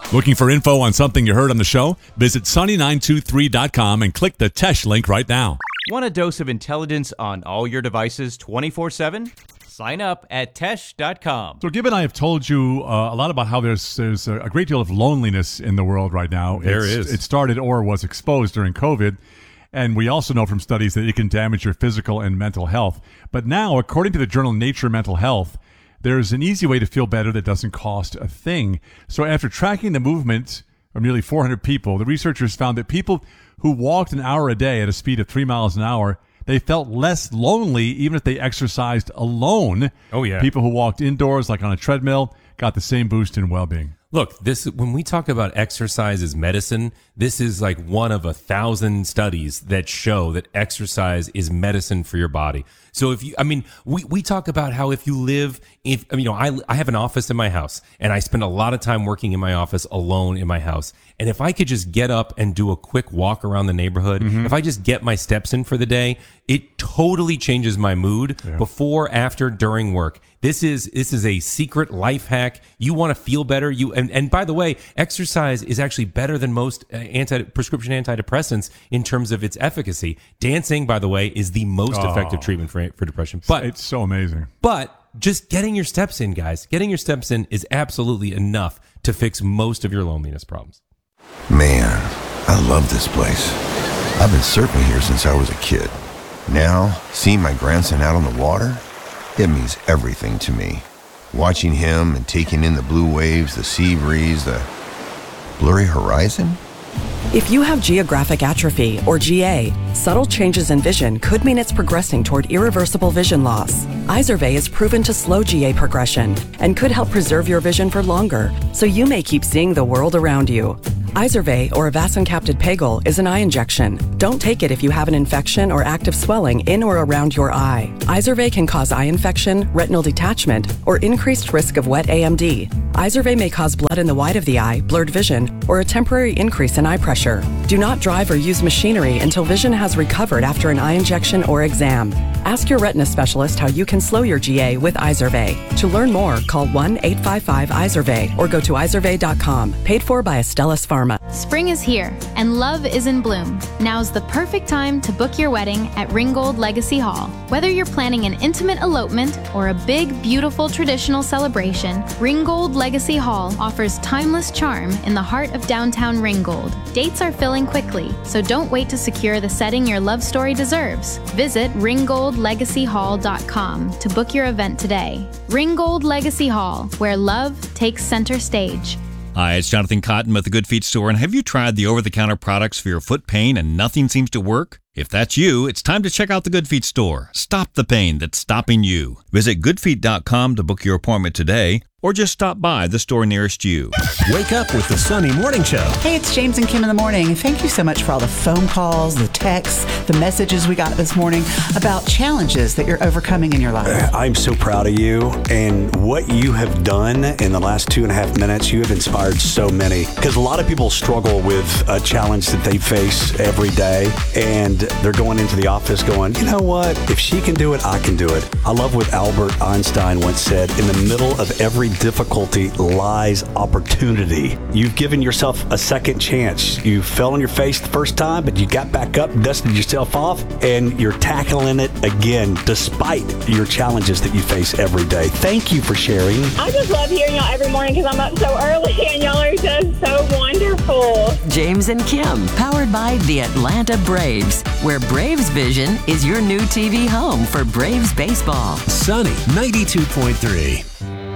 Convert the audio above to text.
Looking for info on something you heard on the show? Visit sunny923.com and click the Tesh link right now. Want a dose of intelligence on all your devices 24/7? Sign up at Tesh.com. So, Gib and I have told you a lot about how there's a great deal of loneliness in the world right now. There is. It started or was exposed during COVID. And we also know from studies that it can damage your physical and mental health. But now, according to the journal Nature Mental Health, there's an easy way to feel better that doesn't cost a thing. So after tracking the movement of nearly 400 people, the researchers found that people who walked an hour a day at a speed of 3 miles an hour, they felt less lonely even if they exercised alone. Oh, yeah. People who walked indoors, like on a treadmill, got the same boost in well-being. Look, when we talk about exercise as medicine, this is like one of 1,000 studies that show that exercise is medicine for your body. So we talk about how I have an office in my house and I spend a lot of time working in my office alone in my house. And if I could just get up and do a quick walk around the neighborhood, if I just get my steps in for the day, it totally changes my mood before, after, during work. This is a secret life hack. You want to feel better. And by the way, exercise is actually better than most prescription antidepressants in terms of its efficacy. Dancing, by the way, is the most effective treatment for depression. But it's so amazing. But just getting your steps in, guys, getting your steps in is absolutely enough to fix most of your loneliness problems. Man, I love this place. I've been surfing here since I was a kid. Now, seeing my grandson out on the water, it means everything to me. Watching him and taking in the blue waves, the sea breeze, the blurry horizon. If you have geographic atrophy, or GA, subtle changes in vision could mean it's progressing toward irreversible vision loss. Izervay is proven to slow GA progression and could help preserve your vision for longer, so you may keep seeing the world around you. Izervay, or avacincaptad pegol, is an eye injection. Don't take it if you have an infection or active swelling in or around your eye. Izervay can cause eye infection, retinal detachment, or increased risk of wet AMD. Izervay may cause blood in the white of the eye, blurred vision, or a temporary increase in eye pressure. Do not drive or use machinery until vision has recovered after an eye injection or exam. Ask your retina specialist how you can slow your GA with Izervay. To learn more, call 1-855-IZERVAY or go to izervay.com. Paid for by Astellas Pharma. Spring is here, and love is in bloom. Now's the perfect time to book your wedding at Ringgold Legacy Hall. Whether you're planning an intimate elopement or a big, beautiful traditional celebration, Ringgold Legacy Hall offers timeless charm in the heart of downtown Ringgold. Dates are filling quickly, so don't wait to secure the setting your love story deserves. Visit ringgoldlegacyhall.com to book your event today. Ringgold Legacy Hall, where love takes center stage. Hi, it's Jonathan Cotton with the Good Feet Store, and have you tried the over-the-counter products for your foot pain and nothing seems to work? If that's you, it's time to check out the Good Feet Store. Stop the pain that's stopping you. Visit goodfeet.com to book your appointment today, or just stop by the store nearest you. Wake up with the Sunny Morning Show. Hey, it's James and Kim in the morning. Thank you so much for all the phone calls, the texts, the messages we got this morning about challenges that you're overcoming in your life. I'm so proud of you and what you have done in the last 2.5 minutes. You have inspired so many, because a lot of people struggle with a challenge that they face every day, and they're going into the office going, you know what? If she can do it, I can do it. I love what Albert Einstein once said, in the middle of every difficulty lies opportunity. You've given yourself a second chance. You fell on your face the first time, but you got back up, dusted yourself off, and you're tackling it again despite your challenges that you face every day. Thank you for sharing. I just love hearing y'all every morning because I'm up so early and y'all are just so wonderful. James and Kim, powered by the Atlanta Braves, where Braves Vision is your new TV home for Braves baseball. Sunny 92.3.